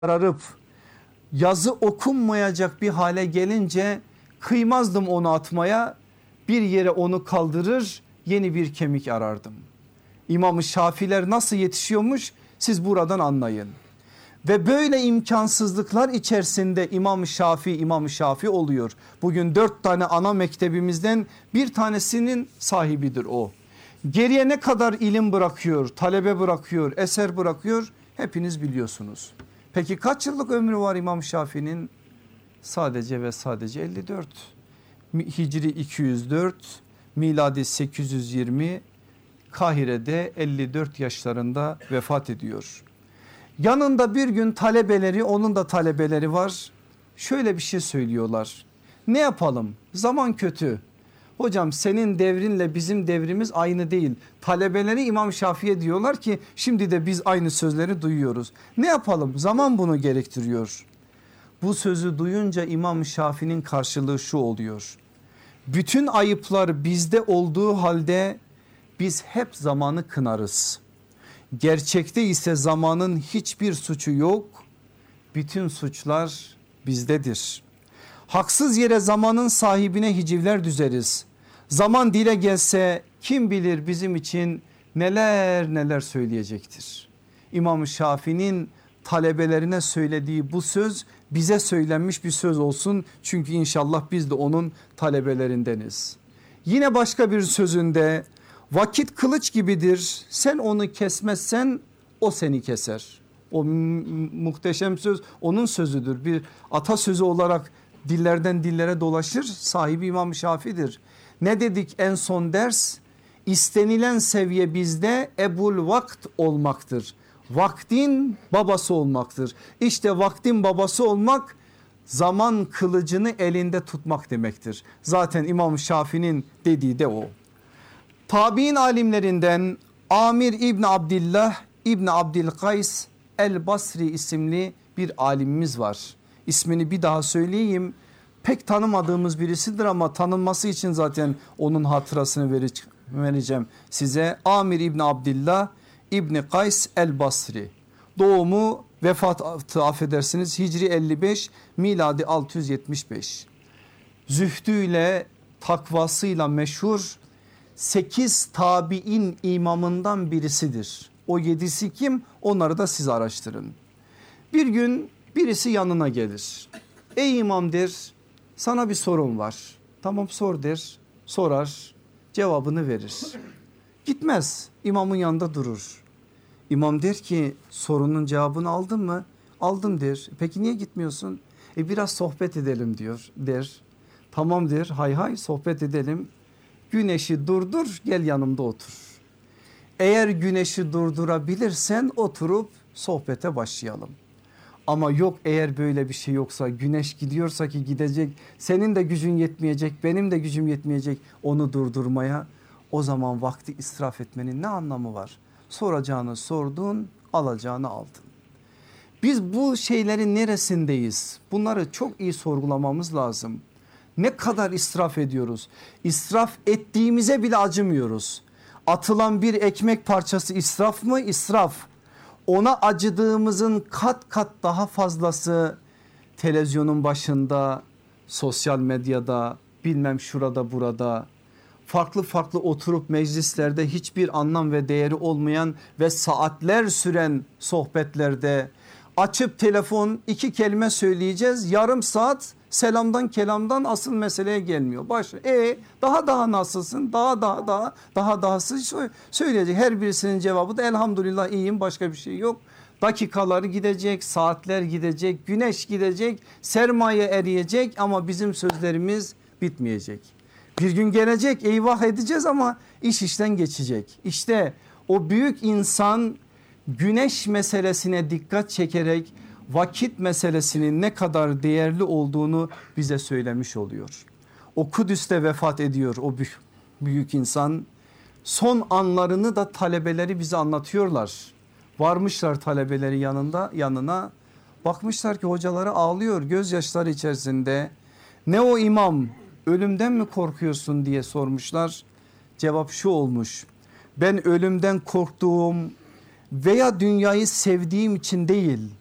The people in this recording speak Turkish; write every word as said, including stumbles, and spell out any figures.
kararıp yazı okunmayacak bir hale gelince kıymazdım onu atmaya, bir yere onu kaldırır yeni bir kemik arardım. İmam-ı Şafiler nasıl yetişiyormuş siz buradan anlayın. Ve böyle imkansızlıklar içerisinde İmam-ı Şafii İmam-ı Şafii oluyor. Bugün dört tane ana mektebimizden bir tanesinin sahibidir o. Geriye ne kadar ilim bırakıyor, talebe bırakıyor, eser bırakıyor hepiniz biliyorsunuz. Peki kaç yıllık ömrü var İmam Şafii'nin? Sadece ve sadece elli dört. Hicri iki yüz dört, miladi sekiz yüz yirmi, Kahire'de elli dört yaşlarında vefat ediyor. Yanında bir gün talebeleri, onun da talebeleri var. Şöyle bir şey söylüyorlar. Ne yapalım? Zaman kötü. Hocam senin devrinle bizim devrimiz aynı değil. Talebeleri İmam Şafii'ye diyorlar ki şimdi de biz aynı sözleri duyuyoruz. Ne yapalım? Zaman bunu gerektiriyor. Bu sözü duyunca İmam Şafii'nin karşılığı şu oluyor. Bütün ayıplar bizde olduğu halde biz hep zamanı kınarız. Gerçekte ise zamanın hiçbir suçu yok. Bütün suçlar bizdedir. Haksız yere zamanın sahibine hicivler düzeriz. Zaman dile gelse kim bilir bizim için neler neler söyleyecektir. İmam Şafii'nin talebelerine söylediği bu söz bize söylenmiş bir söz olsun. Çünkü inşallah biz de onun talebelerindeniz. Yine başka bir sözünde vakit kılıç gibidir. Sen onu kesmezsen o seni keser. O muhteşem söz onun sözüdür. Bir atasözü olarak dillerden dillere dolaşır. Sahibi İmam Şafii'dir. Ne dedik en son ders? İstenilen seviye bizde ebul vakt olmaktır. Vaktin babası olmaktır. İşte vaktin babası olmak zaman kılıcını elinde tutmak demektir. Zaten İmam Şafii'nin dediği de o. Tabi'in alimlerinden Amir İbni Abdillah İbni Abdülkays El Basri isimli bir alimimiz var. İsmini bir daha söyleyeyim. Pek tanımadığımız birisidir ama tanınması için zaten onun hatırasını vereceğim size. Amir İbni Abdillah İbni Kays El Basri. Doğumu vefatı affedersiniz Hicri elli beş, miladi altı yüz yetmiş beş. Zühdüyle takvasıyla meşhur sekiz tabi'in imamından birisidir. O yedisi kim? Onları da siz araştırın. Bir gün birisi yanına gelir. Ey imam der, sana bir sorum var. Tamam sor der, sorar, cevabını verir. Gitmez, imamın yanında durur. İmam der ki sorunun cevabını aldın mı? Aldım der. Peki niye gitmiyorsun? E biraz sohbet edelim diyor der. Tamam der, hay hay sohbet edelim. Güneşi durdur, gel yanımda otur. Eğer güneşi durdurabilirsen oturup sohbete başlayalım. Ama yok eğer böyle bir şey yoksa, güneş gidiyorsa ki gidecek, senin de gücün yetmeyecek, benim de gücüm yetmeyecek onu durdurmaya, o zaman vakti israf etmenin ne anlamı var? Soracağını sordun, alacağını aldın. Biz bu şeylerin neresindeyiz? Bunları çok iyi sorgulamamız lazım. Ne kadar israf ediyoruz? İsraf ettiğimize bile acımıyoruz. Atılan bir ekmek parçası israf mı? İsraf. Ona acıdığımızın kat kat daha fazlası televizyonun başında, sosyal medyada, bilmem şurada burada. Farklı farklı oturup meclislerde hiçbir anlam ve değeri olmayan ve saatler süren sohbetlerde açıp telefon iki kelime söyleyeceğiz, yarım saat selamdan kelamdan asıl meseleye gelmiyor. Baş, e daha daha nasılsın, daha daha daha daha dahası söyleyecek, her birisinin cevabı da elhamdülillah iyiyim, başka bir şey yok. Dakikaları gidecek, saatler gidecek, güneş gidecek, sermaye eriyecek ama bizim sözlerimiz bitmeyecek. Bir gün gelecek, eyvah edeceğiz ama iş işten geçecek. İşte o büyük insan güneş meselesine dikkat çekerek vakit meselesinin ne kadar değerli olduğunu bize söylemiş oluyor. O Kudüs'te vefat ediyor o büyük, büyük insan. Son anlarını da talebeleri bize anlatıyorlar. Varmışlar talebeleri yanında yanına, bakmışlar ki hocaları ağlıyor gözyaşları içerisinde. Ne o imam, ölümden mi korkuyorsun diye sormuşlar. Cevap şu olmuş: ben ölümden korktuğum veya dünyayı sevdiğim için değil,